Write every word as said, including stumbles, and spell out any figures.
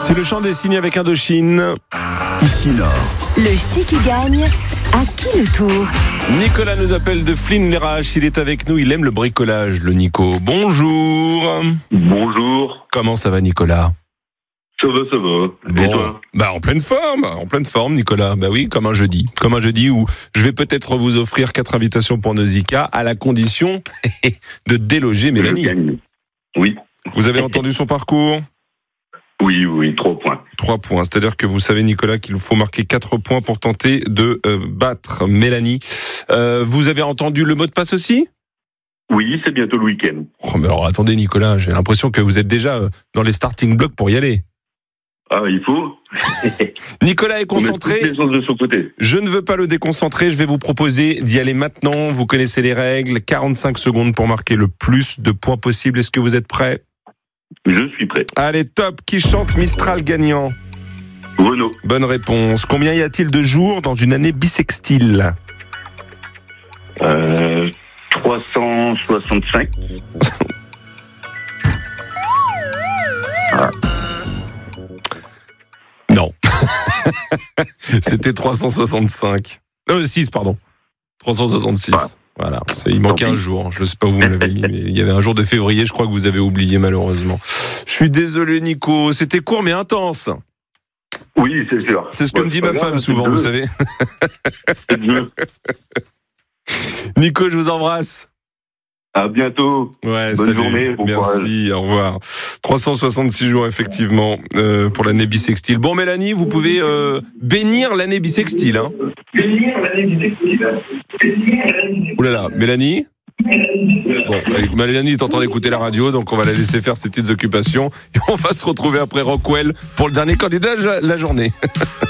C'est le chant des signes avec Indochine. Ici Nord. Le ch'ti qui gagne, à qui le tour? Nicolas nous appelle de Flins-les-Raches. Il est avec nous, il aime le bricolage, le Nico. Bonjour. Bonjour. Comment ça va, Nicolas? Ça va, ça va. Et Bon, toi? bah en pleine forme, en pleine forme, Nicolas. Bah oui, comme un jeudi, comme un jeudi où je vais peut-être vous offrir quatre invitations pour Nausicaa à la condition de déloger Mélanie. Je gagne. Oui. Vous avez entendu son parcours? Oui, oui, trois points. Trois points, c'est-à-dire que vous savez, Nicolas, qu'il faut marquer quatre points pour tenter de euh, battre Mélanie. Euh, vous avez entendu le mot de passe aussi? Oui, c'est bientôt le week-end. Oh, mais alors attendez, Nicolas, j'ai l'impression que vous êtes déjà euh, dans les starting blocks pour y aller. Ah, il faut. Nicolas est On met concentré. toutes les chances de son côté. Je ne veux pas le déconcentrer, je vais vous proposer d'y aller maintenant. Vous connaissez les règles, quarante-cinq secondes pour marquer le plus de points possible. Est-ce que vous êtes prêts? Je suis prêt. Allez, top. Qui chante Mistral gagnant? Renaud. Bonne réponse. Combien y a-t-il de jours dans une année bissextile? Euh, trois cent soixante-cinq. Ah. Non. C'était trois cent soixante-cinq. Non, six, pardon. trois cent soixante-six. Ah. Voilà, il manquait un jour. Je ne sais pas où vous me l'avez mis, mais il y avait un jour de février, je crois que vous avez oublié malheureusement. Je suis désolé, Nico. C'était court mais intense. Oui, c'est sûr. C'est ce que ouais, me dit ma grave, femme souvent, vous savez. Nico, je vous embrasse. À bientôt. Ouais, Bonne salut. journée. Bon Merci, courage. au revoir. trois cent soixante-six jours, effectivement, euh, pour l'année bissextile. Bon, Mélanie, vous pouvez euh, bénir l'année bissextile. Hein. Bénir l'année bissextile. Ouh là là, Mélanie? Bon, Mélanie est en train d'écouter la radio, donc on va la laisser faire ses petites occupations. Et on va se retrouver après Rockwell pour le dernier candidat de la journée.